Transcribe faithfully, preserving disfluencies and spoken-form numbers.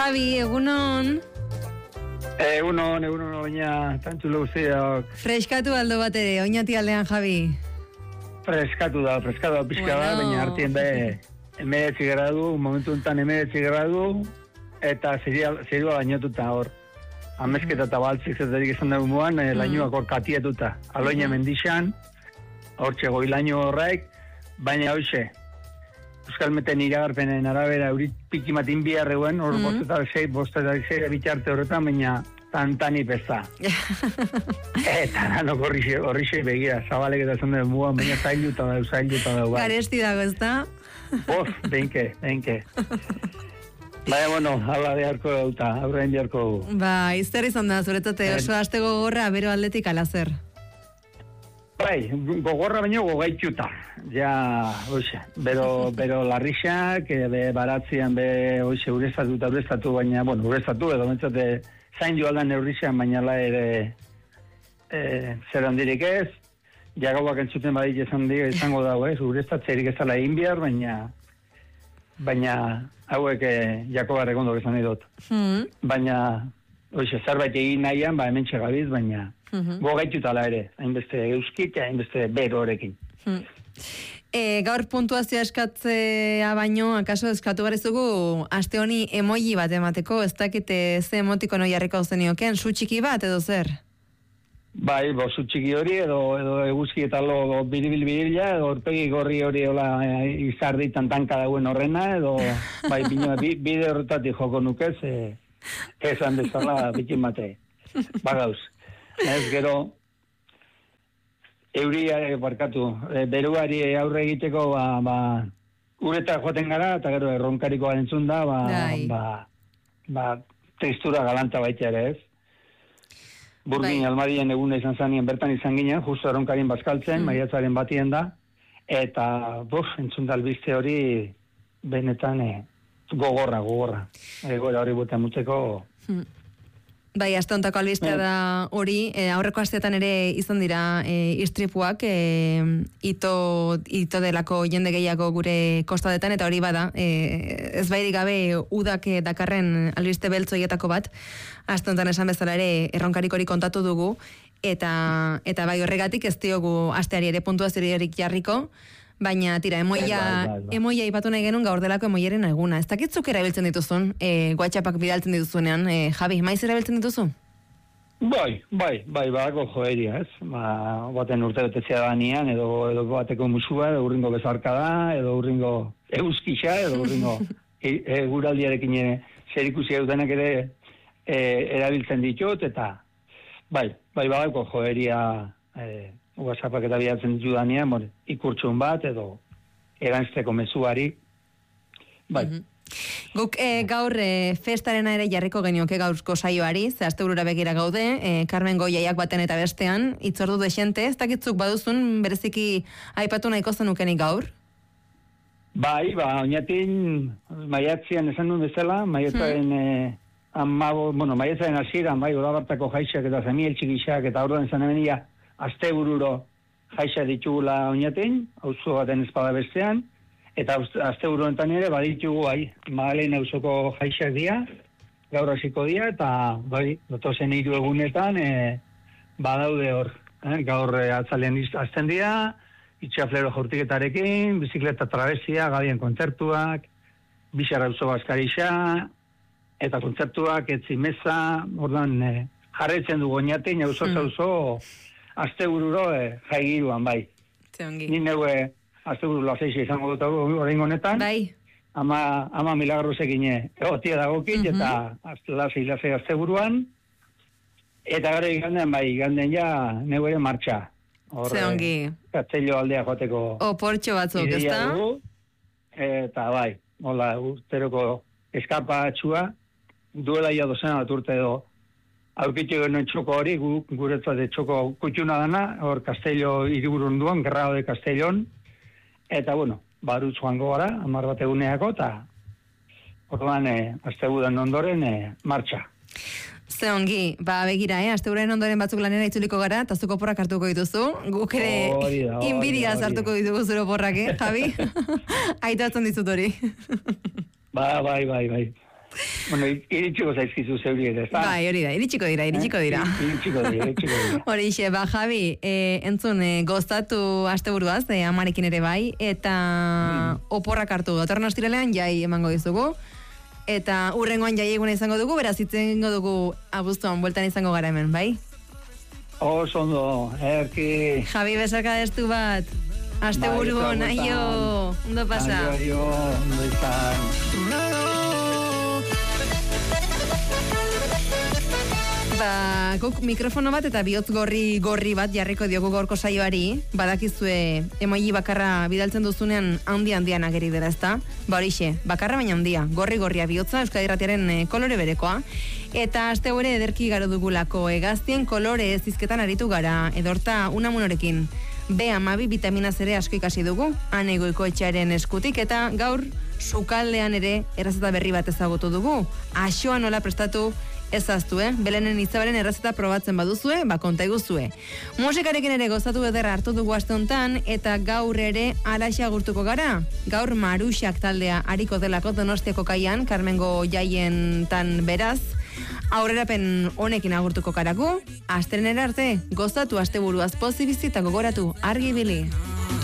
Javi, egunon. Egunon, egunon, baina tantzulo guztiak. Freskatu aldo bat ere, oinati aldean, Javi. Freskatu da, freskatu da pixka bueno. da, baina hartien be, emeretzi gradu, momentu enten emeretzi gradu, eta zerua bainotuta hor. Amezketa eta baltzik zetarik izan dugu muan, mm. lainuak hor katietuta. Aloina mm. mendixan, hor txegoi lainu horrek, baina hoxe, Euskalmeten iragarpenen arabera eurit pikimatin biharreuen, hor mm. bostetak zei, bostetak zei bitxarte horretan, baina tantani peza. Eta nanok horri zei begira, zabalek eta zan dugu muan, baina zailuta da, zailuta da. Garesti dago, ez da? Boz, benke, benke. Baina, bueno, hala beharko dauta, aurrein beharko. Ba, izter izan da, zuretate oso aste gogorra, bero aldetik alazer. Bai, gogorra baino gogaituta. Ja, oixe, bero, bero larrixak, be, baratzean, be, oixe, ureztatu eta ureztatu, baina, bueno, ureztatu, edo mentzate, zain jo aldan eurrixan, baina la ere, e, zer handirik ez, jagauak entzuten badik esan diga, izango dago ez, ureztatzerik ez dala egin behar, baina, baina, hauek eh, Jakobar egondok esan nahi dut. Mm. Baina, oixe, zerbait egin nahian, ba, hemen txegabiz, baina mm-hmm. gogaitutala ere, hainbeste euskit, hainbeste bero horekin. Mm. E, gaur puntuazioa eskatzea baino, akaso eskatu barezugu, aste honi emoji bat emateko, ez dakite ze emotiko noi jarriko zenioken, su txiki bat edo zer? Bai, bo, su txiki hori, edo, edo eguzki eta lo biribil-birila, edo orpegi gorri hori hola e, izardi tantanka dauen horrena, edo, bai, bine, bi, bide horretatik joko nukez, e, esan bezala bikin bate. Bagauz. Ez gero, euria, e, barkatu, e, beruari aurre egiteko, ba, ba, ureta joaten gara, eta gero erronkariko entzun da, ba, ba, ba, tristura galanta baita ere ez. Burgin bai. Almadien eguna izan zanien, bertan izan ginen, justo erronkarien bazkaltzen, mm. maiatzaren batien da, eta, buf, entzun albiste hori, benetan, e, gogorra, gogorra. Egora hori botean mutzeko. Mm. Bai, aste hontako albistea da hori, e, aurreko asteetan ere izan dira e, istripuak, e, ito, ito delako jende gehiago gure kostadetan, eta hori bada, e, ez bairik gabe udak dakarren albiste beltzoietako bat, aste hontan esan bezala ere erronkarik hori kontatu dugu, eta, eta bai horregatik ez diogu asteari ere puntuaziorik jarriko, baina tira, emoia, bai, bai, bai. emoia ipatu nahi genuen gaur delako emoiaren eguna. Ez dakitzuk erabiltzen dituzun, e, WhatsAppak bidaltzen dituzunean, e, Javi, maiz erabiltzen dituzu? Bai, bai, bai, badako joeria, ez? Ba, baten urte betetzea da nian, edo, edo bateko musua, edo urringo bezarka da, edo urringo euskisa, edo urringo e, e, guraldiarekin zer ikusi dutenak ere e, erabiltzen ditut, eta bai, bai, badako joeria e, WhatsAppak eta bidatzen ditudanean, bon, ikurtxun bat, edo eranzteko mezuari. Bai. Mm-hmm. Guk e, gaur e, festarena ere jarriko genioke gaurko saioari, ze asteburura begira gaude, e, Carmen Goiaiak baten eta bestean, itzordu desente, ez dakitzuk baduzun, bereziki aipatu nahiko zenukenik gaur? Bai, ba, oinatin, maiatzean esan duen bezala, maiatzaren, hmm. e, amabo, bueno, maiatzaren hasieran, bai, olabartako jaixak eta zemiel txikixak, eta orduan esan emenia, aste bururo jaixa ditugula oinaten, auzo baten espada bestean, eta aste buruentan ere baditugu bai, Magalen auzoko jaixak dia, gaur hasiko dia, eta bai, datozen hiru egunetan e, badaude hor, eh? gaur e, atzalean azten dia, itxaflero jaurtiketarekin, bizikleta trabesia, gabien kontzertuak, bixar auzo bazkarixa, eta kontzertuak, etzi meza, ordan e, jarretzen du oinaten, auzo mm. auzo, aste bururo e, jaigiruan, bai. Zeongi. Ni neue aste bururo laseixi izango dut orain honetan. Bai. Ama, ama milagrosekin egotia dagokit, mm-hmm. eta aste lasei lasei aste buruan. Eta gara igandean, bai, igandean ja neue ere martxa. Zeongi. Katzello aldea joateko. O portxo batzuk, ez da? Eta bai, hola, urteroko eskapa atxua, duela ia dozena bat urte edo, aurkitu genuen txoko hori, gu, guretzat txoko kutxuna dana, hor Castello hiriburun duan, Gerrao de Castellón, eta bueno, barutz joango gara, hamar bat eguneako, eta orduan, e, astebudan ondoren, e, martxa. Ze ongi, ba begira, eh? Asteburen ondoren batzuk lanera itzuliko gara, eta zuko porrak hartuko dituzu, guk ere inbidia hartuko ditugu zure porrak, eh, Javi? Aitatzen dizut hori. Ba, bai, bai, bai. Bueno, iritsiko zaizkizu zeuri ere, ezta? Bai, hori da, iritsiko dira, iritsiko dira. Eh? Iritsiko dira, iritsiko dira. Horixe, ba, Javi, e, entzun, e, goztatu asteburuaz, e, amarekin ere bai, eta mm. oporrak hartu, datorren ostiralean jai emango dizugu, eta urrengoan jai eguna izango dugu, beraz itzengo dugu abuztuan, bueltan izango gara hemen, bai? Oso ondo, erki... Javi, besarka destu bat, asteburu, bai, naio, ondo pasa. Aio, aio, ondo izan. Ba, guk mikrofono bat eta bihotz gorri gorri bat jarriko diogu gaurko saioari, badakizue emoji bakarra bidaltzen duzunean handi handian ageri dela, ezta? Ba horixe, bakarra baina handia, gorri gorria bihotza Euskadi Irratiaren e, kolore berekoa. Eta aste hori ederki garo dugulako egaztien kolore zizketan aritu gara, edorta unamunorekin. B hamabi vitaminaz ere asko ikasi dugu, anegoiko etxearen eskutik, eta gaur sukaldean ere errazeta berri bat ezagutu dugu. Axoa nola prestatu ezaztu, eh? Belenen Izabelen errazeta probatzen baduzue, ba konta iguzue. Musikarekin ere gozatu ederra hartu dugu aste hontan, eta gaur ere alaxe agurtuko gara. Gaur Maruxak taldea ariko delako Donostiako kaian, Carmengo jaien tan beraz, aurrerapen honekin agurtuko karaku, astrenera arte, gozatu asteburuaz pozi bizi eta gogoratu argi ibili.